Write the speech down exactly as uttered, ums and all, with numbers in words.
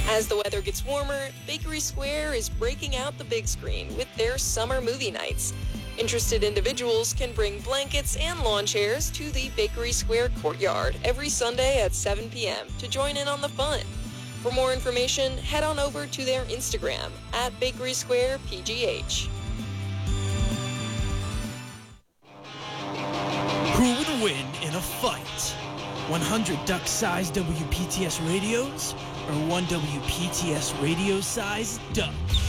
As the weather gets warmer, Bakery Square is breaking out the big screen with their summer movie nights. Interested individuals can bring blankets and lawn chairs to the Bakery Square courtyard every Sunday at seven p.m. to join in on the fun. For more information, head on over to their Instagram at Bakery Square P G H. Who would win in a fight? one hundred duck-sized W P T S radios or one W P T S radio-sized duck?